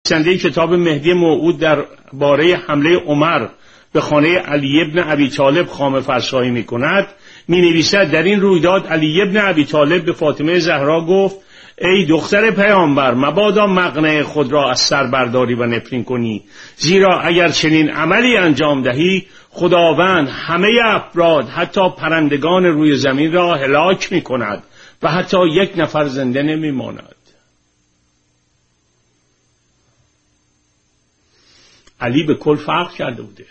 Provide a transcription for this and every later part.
نویسنده کتاب مهدی موعود در باره حمله عمر به خانه علی ابن ابی طالب خامه فرسایی می کند، می نویسد در این رویداد علی ابن ابی طالب به فاطمه زهرا گفت ای دختر پیامبر، مبادا مقنعه خود را از سر برداری و نفرین کنی، زیرا اگر چنین عملی انجام دهی خداوند همه افراد حتی پرندگان روی زمین را هلاک می کند و حتی یک نفر زنده نمی ماند. علی به کل فرق کرده بوده،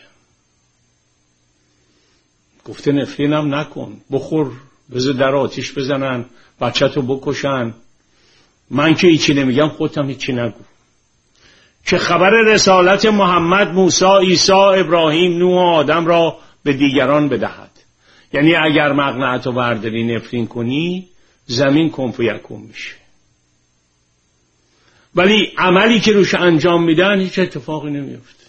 گفته نفرینم نکن، بخور، بذار در آتیش بزنن، بچه‌تو بکشن، من که هیچی نمیگم، خودم هیچی نگو. که خبر رسالت محمد، موسی، عیسی، ابراهیم، نوح و آدم را به دیگران بدهد. یعنی اگر مقنعتو برداری نفرین کنی، زمین کن فیکون میشه. ولی عملی که روش انجام میدن هیچ اتفاقی نمیفته.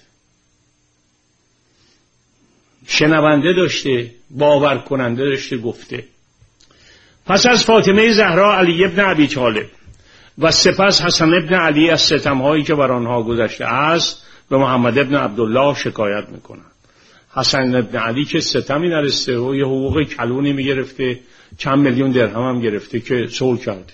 شنونده داشته، باور کننده داشته گفته. پس از فاطمه زهرا علی ابن ابی طالب و سپس حسن ابن علی از ستمهایی که بر آنها گذشته است به محمد ابن عبدالله شکایت میکنند. حسن ابن علی که ستمی نرسته و یه حقوق کلونی میگرفته، چند میلیون درهم هم گرفته که صلح کرده.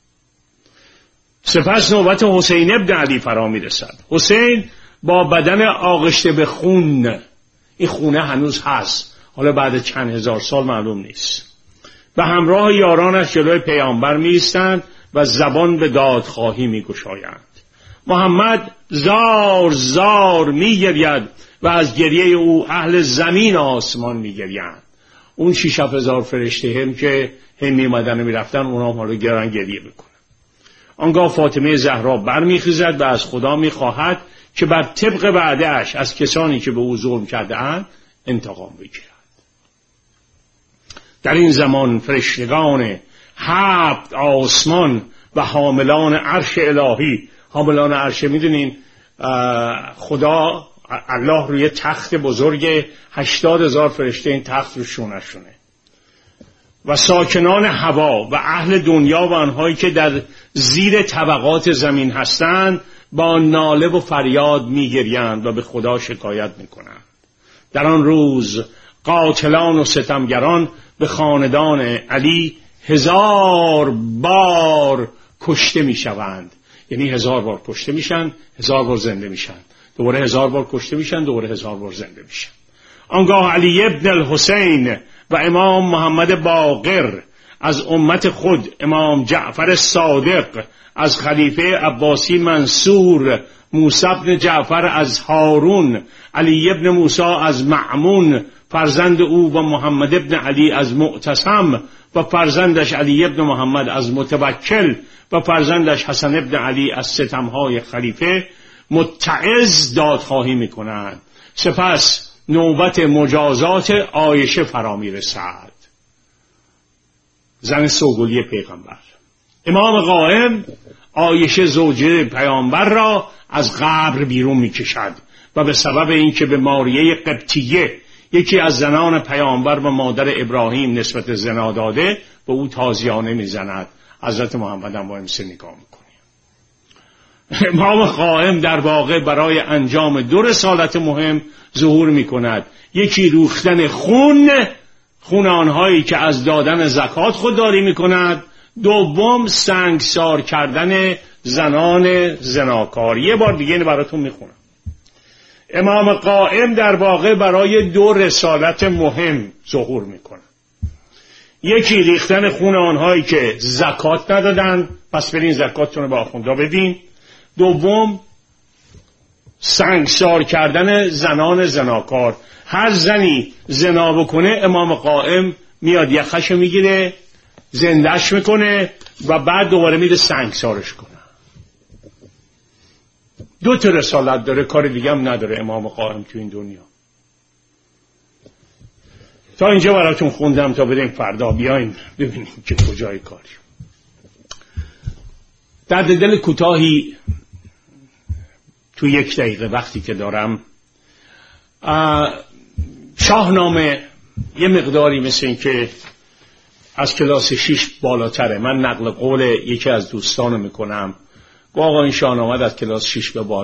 سپس نوبت حسین ابن علی فرا میرسد. حسین با بدن آغشته به خون، این خونه هنوز هست، حالا بعد چند هزار سال معلوم نیست، به همراه یارانش جلوی پیامبر میایستند و زبان به دادخواهی میگشایند. محمد زار زار میگرید و از گریه او اهل زمین آسمان میگریند. اون 6-7 هزار فرشته هم که هم میمدن و میرفتن، اونا هم حالا گریه میکنن. آنگاه فاطمه زهرا برمیخیزد و از خدا میخواهد که بر طبق وعده‌اش از کسانی که به او ظلم کرده اند انتقام بگیرد. در این زمان فرشتگان 7 آسمان و حاملان عرش الهی، حاملان عرش میدونین خدا الله روی تخت بزرگ 80,000 فرشته این تخت رو شونه و ساکنان هوا و اهل دنیا و آنهایی که در زیر طبقات زمین هستند با ناله و فریاد میگریند و به خدا شکایت میکنند. در آن روز قاتلان و ستمگران به خاندان علی 1000 بار کشته میشوند. یعنی 1000 بار کشته میشن، 1000 بار زنده میشن، دوباره 1000 بار کشته میشن، دوباره 1000 بار زنده میشن. آنگاه علی ابن الحسین و امام محمد باقر از امت خود، امام جعفر صادق از خلیفه عباسی منصور، موسی ابن جعفر از هارون، علی ابن موسی از مأمون فرزند او و محمد ابن علی از معتصم و فرزندش علی ابن محمد از متوکل و فرزندش حسن ابن علی از ستمهای خلیفه متعظ دادخواهی میکنند. سپس نوبت مجازات عایشه فرا میرسد، زن سوگلی پیغمبر. امام قائم عایشه زوجه پیامبر را از قبر بیرون میکشد و به سبب اینکه به ماریه قبطیه، یکی از زنان پیامبر و مادر ابراهیم، نسبت زنا داده، به او تازیانه میزند. حضرت محمد هم با امسه نگاه میکنه. امام قائم در واقع برای انجام 2 رسالت مهم ظهور میکند. یکی ریختن خون آنهایی که از دادن زکات خودداری میکند. دوم سنگسار کردن زنان زناکار. یه بار دیگه اینو براتون میخونم. امام قائم در واقع برای 2 رسالت مهم ظهور میکنه. یکی ریختن خون آنهایی که زکات ندادن، پس برین زکاتتون رو به آخوندا بدین. دوم سنگسار کردن زنان زناکار. هر زنی زنا بکنه امام قائم میاد یخش میگیره، زندهش میکنه و بعد دوباره میره سنگسارش کنه. 2 رسالت داره، کار دیگه هم نداره امام قائم تو این دنیا. تا اینجا براتون خوندم تا بریم فردا بیایم ببینیم که کجای کاری. در دل کوتاهی تو 1 دقیقه وقتی که دارم، شاهنامه یه مقداری مثل این که از کلاس 6 بالاتره. من نقل قول یکی از دوستانو میکنم، آقا این شاهنامه از کلاس 6 به بالا